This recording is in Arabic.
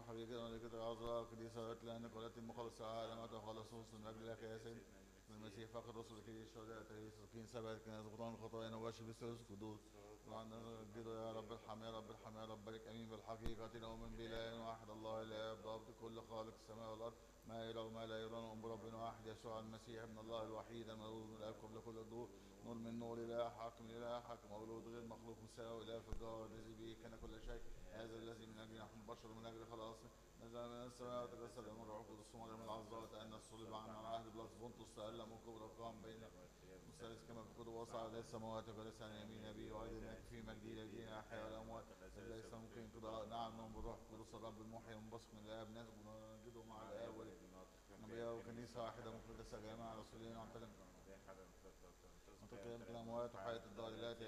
وحبيبنا ولكتر العذراء كنيسة لأنك ولدت المخلص العالم وتخلص من أجل لك يا سيد المسيح فقد رسلك الشهداء تريسكين سبعة كنائس غفران الخطايا وبشر بالثالوث القدوس وعندنا نجد يا رب ارحم يا رب ارحم يا رب بارك امين بالحقيقة نؤمن بإله واحد الله الاب ضابط كل خالق السماء والارض ما يرى وما لا يرى نؤمن برب واحد يسوع المسيح ابن الله الوحيد المولود من الاب قبل كل الدور نور من نور اله حاكم اله حاكم مولود غير مخلوق مساوي اله في الجوهر الذي به كان كل شيء هذا الذي من اجل نحن بشر من اجل خلاصنا نزل من السماء وتجسد من الروح القدس ومريم من العذراء تأنى الصلب عنا على عهد بلاط بنطس تألم من كبر وقام بين مثلث كما في الكتب وصعد الى السماوات وجلس عن يمين ابيه وايضا في مجده الذين احيا الاموات ليس ممكن قضاء نعم نؤمن بالروح القدس الرب المحيي المنبثق من الاب نسجد ونجده مع الاب والنبي وكنيسه واحده مقدسه جامعه رسولين عن طريق الاموات وحياه الدار التي